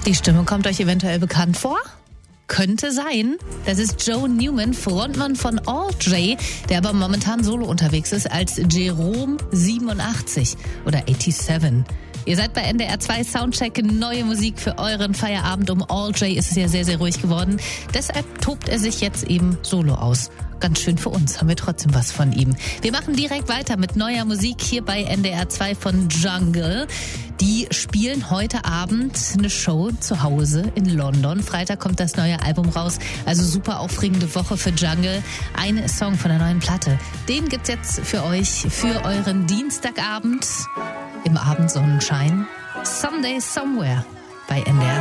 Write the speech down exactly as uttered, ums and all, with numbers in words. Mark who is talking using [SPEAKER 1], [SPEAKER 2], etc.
[SPEAKER 1] Die Stimme kommt euch eventuell bekannt vor? Könnte sein. Das ist Joe Newman, Frontmann von All J, der aber momentan solo unterwegs ist als Jerome siebenundachtzig oder siebenundachtzig. Ihr seid bei N D R zwei Soundcheck, neue Musik für euren Feierabend. Um All J ist es ja sehr, sehr ruhig geworden. Deshalb tobt er sich jetzt eben solo aus. Ganz schön für uns, haben wir trotzdem was von ihm. Wir machen direkt weiter mit neuer Musik hier bei N D R zwei von Jungle. Die spielen heute Abend eine Show zu Hause in London. Freitag kommt das neue Album raus. Also super aufregende Woche für Jungle. Ein Song von der neuen Platte. Den gibt's jetzt für euch, für euren Dienstagabend im Abendsonnenschein. Someday Somewhere bei N D R.